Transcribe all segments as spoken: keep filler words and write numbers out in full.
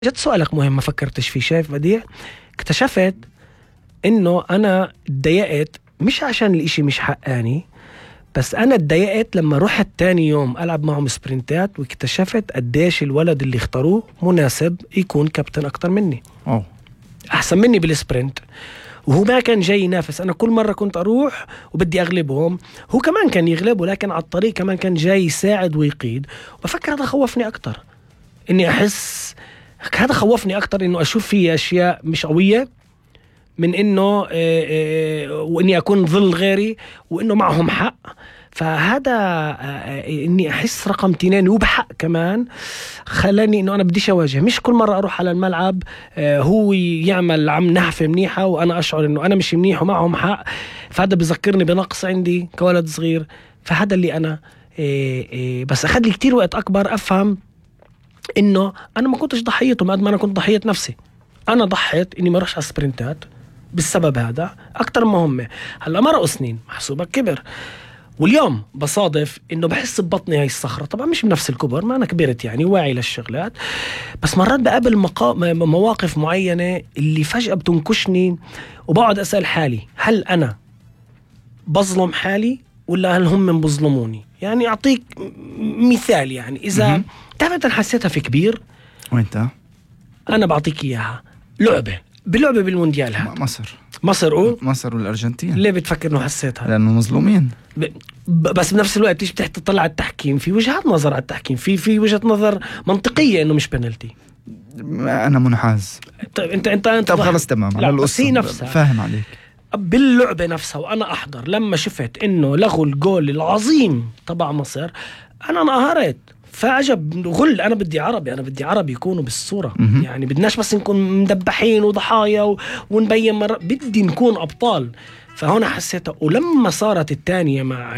جد سؤالك مهم، ما فكرتش فيه. شايف بديع؟ اكتشفت انه انا اتضايقت مش عشان الاشي مش حقاني، بس انا اتضايقت لما رحت تاني يوم العب معهم سبرنتات واكتشفت قديش الولد اللي اختاروه مناسب يكون كابتن اكتر مني. أوه. احسن مني بالسبرنت، وهو ما كان جاي ينافس. انا كل مرة كنت اروح وبدي اغلبهم، هو كمان كان يغلب، ولكن على الطريق كمان كان جاي يساعد ويقيد. وبفكر هذا خوفني اكتر، اني احس هذا خوفني اكتر انه اشوف فيه اشياء مش قوية من انه إيه إيه واني اكون ظل غيري وانه معهم حق. فهذا إيه اني احس رقم تنين وبحق كمان خلاني انه انا بديش اواجه. مش كل مرة اروح على الملعب إيه هو يعمل عم نحفة منيحة وانا اشعر انه انا مش منيح ومعهم حق، فهذا بذكرني بنقص عندي كولد صغير. فهذا اللي انا إيه إيه بس اخذ لي كتير وقت اكبر افهم انه انا ما كنتش ضحيته، قد ما انا كنت ضحية نفسي. انا ضحيت اني ما اروحش على سبرنتات بالسبب هذا اكتر ما هم. هلا مرقوا سنين محسوبك كبر، واليوم بصادف انه بحس ببطني هاي الصخرة. طبعا مش بنفس الكبر، ما انا كبرت يعني واعي للشغلات، بس مرات بقابل مقا... مواقف معينة اللي فجأة بتنكشني وبقعد اسأل حالي هل انا بظلم حالي ولا هل هم بظلموني؟ يعني اعطيك مثال، يعني اذا تعرف انا حسيتها في كبير. وانت؟ انا بعطيك اياها لعبة بلعبة بالمونديال هذا. مصر مصر أو؟ مصر والأرجنتين. ليه بتفكر إنه حسيتها؟ لأنه مظلومين. ب... بس بنفس الوقت تيجي بتحت تطلع على التحكيم، في وجهات نظر على التحكيم، في في وجهة نظر منطقية إنه مش بنالتي. أنا منحاز. طيب أنت أنت أنت طب خلص تمام على القصة. هي نفسها فاهم عليك. باللعبة نفسها وأنا أحضر لما شفت إنه لغوا الجول العظيم تبع مصر أنا انقهرت. فعجب غل، أنا بدي عربي، أنا بدي عربي يكونوا بالصورة. مه. يعني بدناش بس نكون مدبحين وضحايا و... ونبين مرة، بدي نكون أبطال. فهنا حسيتها. ولما صارت الثانية مع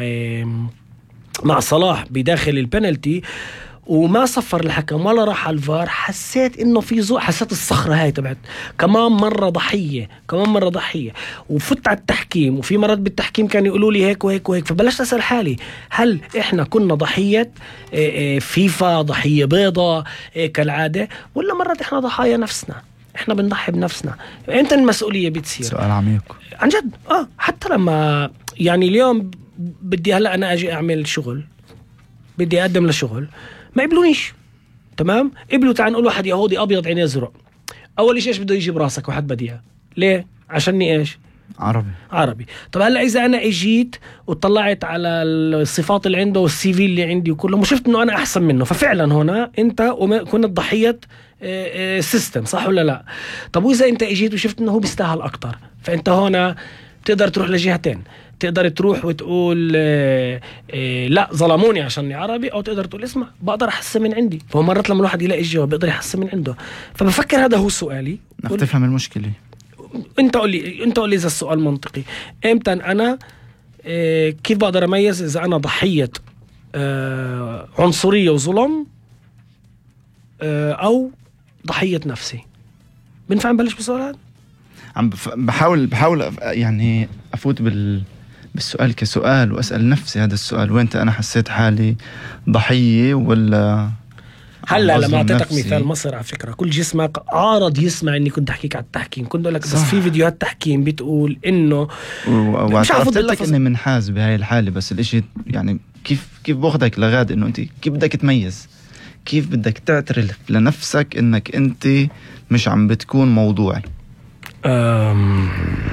مع صلاح بداخل البنالتي وما صفر الحكم ولا راح على الفار، حسيت انه في زو حسيت الصخرة هاي تبعت كمان مرة ضحية، كمان مرة ضحية. وفت على التحكيم، وفي مرات بالتحكيم كانوا يقولوا لي هيك وهيك وهيك. فبلشت أسأل حالي هل احنا كنا ضحية فيفا، ضحية بيضة كالعادة، ولا مرات احنا ضحايا نفسنا؟ احنا بنضحي بنفسنا. امتى المسؤولية بتصير؟ سؤال عميق عن جد. اه حتى لما يعني اليوم بدي هلا انا اجي اعمل شغل، بدي اقدم لشغل، ما قبلونيش. تمام، قبلوا تعال نقول واحد يهودي ابيض عينيه ازرق. اول شيء ايش بده يجي براسك؟ واحد بديع. ليه؟ عشاني ايش؟ عربي. عربي. طب هلا اذا انا اجيت وطلعت على الصفات اللي عنده والسي في اللي عندي وكله وشفت انه انا احسن منه، ففعلا هنا انت كنت ضحيه سيستم، صح ولا لا؟ طب واذا انت اجيت وشفت انه هو بيستاهل اكتر، فانت هنا تقدر تروح لجهتين. تقدر تروح وتقول إيه إيه لا ظلموني عشاني عربي، او تقدر تقول اسمع بقدر احسن من عندي. فهو مرات لما الواحد يلاقي الجواب بيقدر يحسن من عنده. فبفكر هذا هو سؤالي. بدك تفهم المشكلة. انت قول لي انت قول لي اذا السؤال منطقي. امتى انا إيه كيف بقدر اميز اذا انا ضحية آه عنصرية وظلم آه او ضحية نفسي؟ بنفع نبلش بالسؤال هذا؟ عم بحاول بحاول يعني افوت بال بالسؤال كسؤال واسال نفسي هذا السؤال، وين انا حسيت حالي ضحيه ولا هلا لما اعطيتك مثال مصر على فكره كل جسمك عارض يسمع اني كنت احكيك على التحكيم. كنت اقول لك بس في فيديوهات تحكيم بتقول انه مش عارف لك اني منحاز بهاي الحاله. بس الاشي يعني كيف كيف باخذك لغاد انه انت كيف بدك تميز، كيف بدك تعترف لنفسك انك انت مش عم بتكون موضوعي. أم...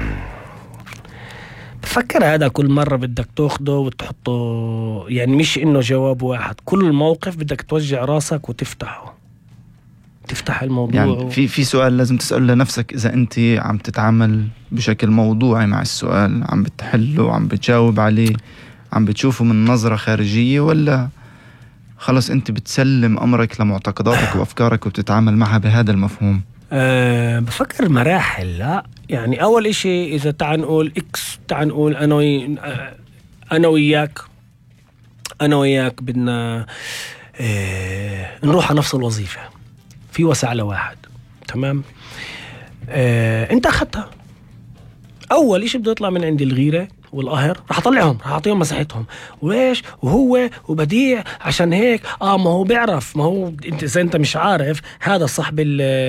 بفكر هذا كل مرة بدك تاخده وتحطه، يعني مش انه جواب واحد. كل موقف بدك توجع راسك وتفتحه، تفتح الموضوع. يعني في في سؤال لازم تسأله لنفسك اذا انت عم تتعامل بشكل موضوعي مع السؤال، عم بتحله وعم بتجاوب عليه، عم بتشوفه من نظرة خارجية، ولا خلص انت بتسلم امرك لمعتقداتك وافكارك وبتتعامل معها بهذا المفهوم. أه بفكر مراحل. لا يعني أول إشي إذا تعال نقول إكس، تعال نقول أنا وي... أنا وياك أنا وياك بدنا أه نروح على نفس الوظيفة في وسع لواحد. تمام. أه أنت أخذتها. أول إشي بده يطلع من عندي الغيرة والقهر راح اطلعهم، راح اعطيهم مساحتهم. وليش؟ وهو وبديع عشان هيك اه ما هو بيعرف، ما هو انت اذا انت مش عارف هذا صاحب